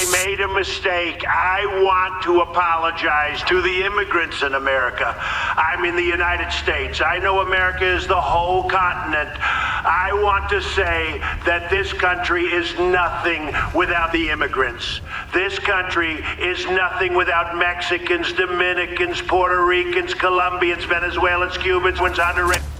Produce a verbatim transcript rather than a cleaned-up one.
I made a mistake. I want to apologize to the immigrants in America. I'm in the United States. I know America is the whole continent. I want to say that this country is nothing without the immigrants. This country is nothing without Mexicans, Dominicans, Puerto Ricans, Colombians, Venezuelans, Cubans, Honduras.